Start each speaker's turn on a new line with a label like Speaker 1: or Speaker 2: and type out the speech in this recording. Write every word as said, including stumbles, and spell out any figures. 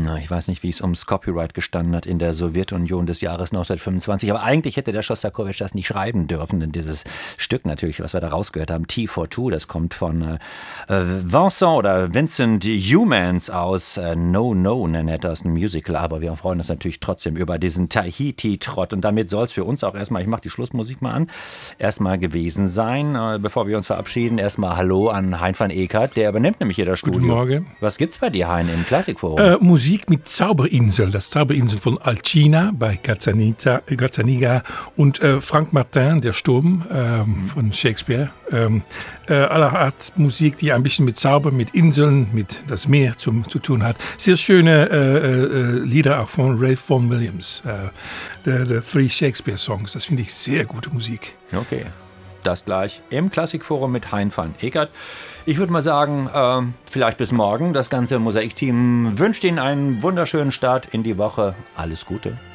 Speaker 1: Na, ich weiß nicht, wie es ums Copyright gestanden hat in der Sowjetunion des Jahres neunzehnhundertfünfundzwanzig, aber eigentlich hätte der Schostakowitsch das nicht schreiben dürfen, denn dieses Stück natürlich, was wir da rausgehört haben, T forty-two, das kommt von äh, Vincent oder Vincent Youmans aus äh, No No, nennt er das, ein Musical, aber wir freuen uns natürlich trotzdem über diesen Tahiti-Trott und damit soll es für uns auch erstmal, ich mache die Schlussmusik mal an, erstmal gewesen sein, äh, bevor wir uns verabschieden, erstmal Hallo an Hein van Ekert, der übernimmt nämlich hier das Studio.
Speaker 2: Guten Morgen.
Speaker 1: Was gibt's bei dir, Hein, im Klassikforum?
Speaker 2: Äh, Musik mit Zauberinsel, das Zauberinsel von Alcina bei Gazzaniga und äh, Frank Martin, der Sturm ähm, von Shakespeare. Ähm, äh, aller Art Musik, die ein bisschen mit Zauber, mit Inseln, mit das Meer zum, zu tun hat. Sehr schöne äh, äh, Lieder auch von Ralph Vaughan Williams, äh, the, the Three Shakespeare Songs. Das finde ich sehr gute Musik.
Speaker 1: Okay, das gleich im Klassikforum mit Hein van Ekert. Ich würde mal sagen, äh, vielleicht bis morgen. Das ganze Mosaik-Team wünscht Ihnen einen wunderschönen Start in die Woche. Alles Gute.